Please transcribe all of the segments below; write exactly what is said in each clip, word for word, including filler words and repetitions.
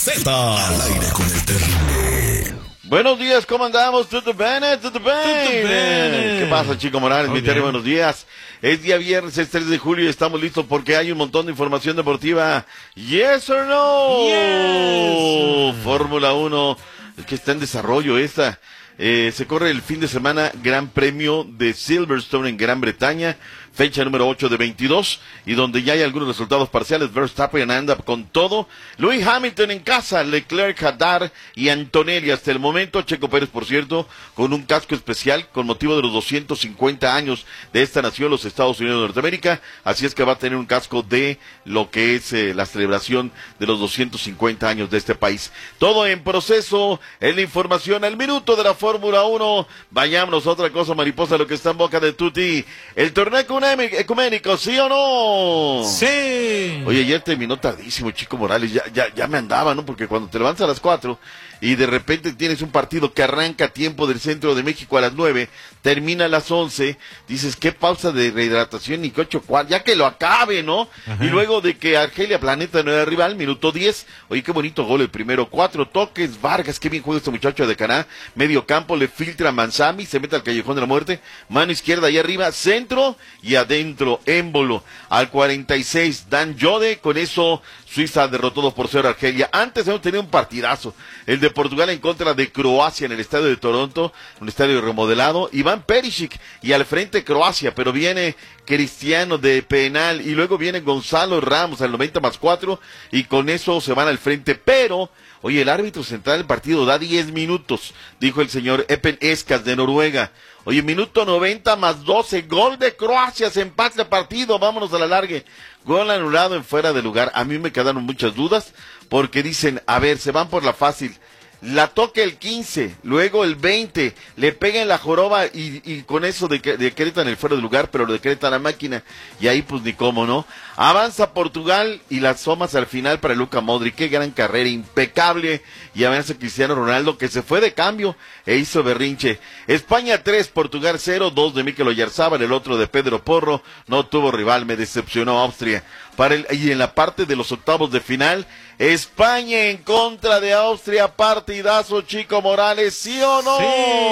Z. Al aire con el terrible. Buenos días, ¿cómo andamos? ¿Todo bien? ¿Todo bien? ¿Qué pasa, Chico Morales? Mi Terry, buenos días. Es día viernes, es tres de julio y estamos listos porque hay un montón de información deportiva. ¿Yes or no? Yes. Fórmula uno, que está en desarrollo esta. Eh, se corre el fin de semana Gran Premio de Silverstone en Gran Bretaña, fecha número ocho de veintidós, y donde ya hay algunos resultados parciales. Verstappen anda con todo. Lewis Hamilton en casa, Leclerc, Haddad y Antonelli hasta el momento. Checo Pérez, por cierto, con un casco especial con motivo de los doscientos cincuenta años de esta nación, los Estados Unidos de Norteamérica. Así es que va a tener un casco de lo que es eh, la celebración de los doscientos cincuenta años de este país. Todo en proceso, en la información al minuto de la Fórmula uno. Vayámonos a otra cosa, mariposa, lo que está en boca de Tuti. El torneo ecuménico, ¿sí o no? Sí. Oye, ayer terminó tardísimo, Chico Morales, ya, ya, ya me andaba, ¿no? Porque cuando te levantas a las cuatro y de repente tienes un partido que arranca a tiempo del centro de México a las nueve, termina a las once, dices, qué pausa de rehidratación y qué ocho cuartos, ya que lo acabe, ¿no? Ajá. Y luego de que Argelia Planeta no era rival, minuto diez, oye, qué bonito gol el primero, cuatro toques, Vargas, qué bien juega este muchacho de Caná, medio campo, le filtra Manzami, se mete al callejón de la muerte, mano izquierda ahí arriba, centro y adentro, émbolo, al cuarenta y seis, Dan Jode, con eso Suiza derrotó dos por cero a Argelia. Antes hemos tenido un partidazo, el de Portugal en contra de Croacia en el estadio de Toronto, un estadio remodelado, Iván Perisic y al frente Croacia, pero viene Cristiano de penal y luego viene Gonzalo Ramos al noventa más cuatro y con eso se van al frente, pero oye, el árbitro central del partido da diez minutos, dijo el señor Epen Eskas de Noruega. Oye, minuto noventa más doce, gol de Croacia, se empata el partido, vámonos a la largue. Gol anulado en fuera de lugar. A mí me quedaron muchas dudas porque dicen, a ver, se van por la fácil. La toca el quince, luego el veinte, le pega en la joroba y, y con eso de, decretan el fuera de lugar, pero lo decretan a máquina y ahí pues ni cómo, ¿no? Avanza Portugal y las somas al final para Luka Modric, qué gran carrera, impecable, y avanza Cristiano Ronaldo que se fue de cambio e hizo berrinche. España tres, Portugal cero, dos de Mikel Oyarzábal, el otro de Pedro Porro, no tuvo rival, me decepcionó Austria. Para el, y en la parte de los octavos de final, España en contra de Austria, partidazo, Chico Morales, ¿sí o no?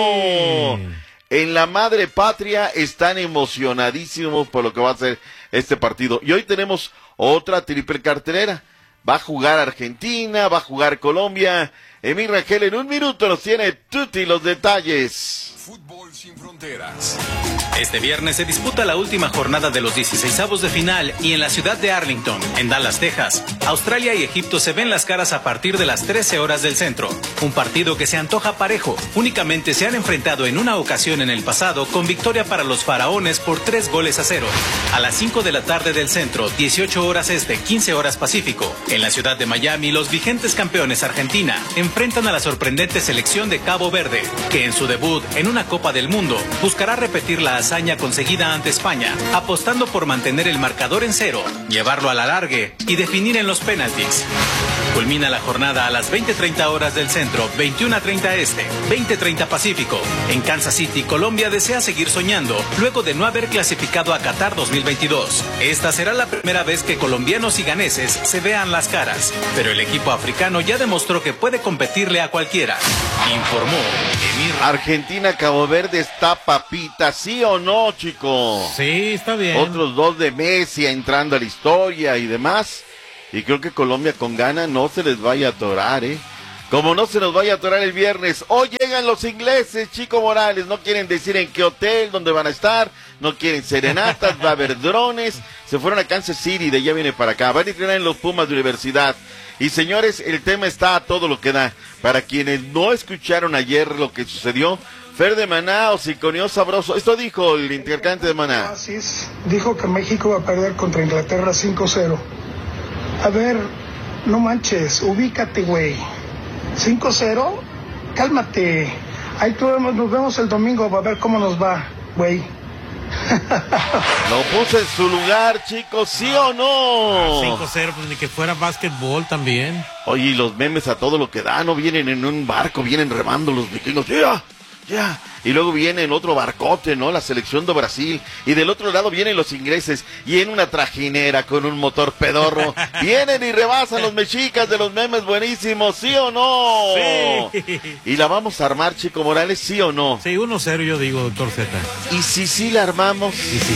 Sí. En la madre patria están emocionadísimos por lo que va a ser este partido. Y hoy tenemos otra triple cartelera. Va a jugar Argentina, va a jugar Colombia. Emir Rangel en un minuto nos tiene tutti los detalles. Fútbol sin fronteras. Este viernes se disputa la última jornada de los dieciseisavos de final y en la ciudad de Arlington, en Dallas, Texas, Australia y Egipto se ven las caras a partir de las trece horas del centro. Un partido que se antoja parejo. Únicamente se han enfrentado en una ocasión en el pasado con victoria para los faraones por tres goles a cero. A las cinco de la tarde del centro, dieciocho horas este, quince horas pacífico. En la ciudad de Miami, los vigentes campeones Argentina enfrentan a la sorprendente selección de Cabo Verde, que en su debut en una Copa del Mundo buscará repetir la hazaña conseguida ante España, apostando por mantener el marcador en cero, llevarlo a la largue y definir en los penaltis. Culmina la jornada a las veinte treinta horas del centro, veintiuna treinta este, veinte treinta pacífico. En Kansas City, Colombia desea seguir soñando luego de no haber clasificado a Qatar dos mil veintidós. Esta será la primera vez que colombianos y ganeses se vean las caras, pero el equipo africano ya demostró que puede competirle a cualquiera. Informó Emir. Argentina, Cabo Verde está papita, ¿sí o no, chico? Sí, está bien. Otros dos de Messi entrando a la historia y demás. Y creo que Colombia con gana no se les vaya a atorar, ¿eh? Como no se nos vaya a atorar el viernes. Hoy llegan los ingleses, Chico Morales. No quieren decir en qué hotel, dónde van a estar. No quieren serenatas, va a haber drones. Se fueron a Kansas City, de allá viene para acá. Van a entrenar en los Pumas de Universidad. Y señores, el tema está a todo lo que da. Para quienes no escucharon ayer lo que sucedió, Fer de Maná o Siconio Sabroso. Esto dijo el intercambio de Maná. Asís dijo que México va a perder contra Inglaterra cinco cero. A ver, no manches, ubícate, güey. cinco cero, cálmate. Ahí tú vemos, nos vemos el domingo, a ver cómo nos va, güey. Lo puse en su lugar, chicos, ¿sí o no? cinco cero, pues ni que fuera básquetbol también. Oye, y los memes a todo lo que da, no vienen en un barco, vienen remando los vikingos. ¡Ya! Ya. Y luego viene en otro barcote, ¿no? La selección de Brasil. Y del otro lado vienen los ingleses. Y en una trajinera con un motor pedorro. Vienen y rebasan los mexicas de los memes buenísimos, ¿sí o no? Sí. ¿Y la vamos a armar, Chico Morales, sí o no? Sí, uno cero yo digo, doctor Z. ¿Y si sí la armamos? Sí, sí,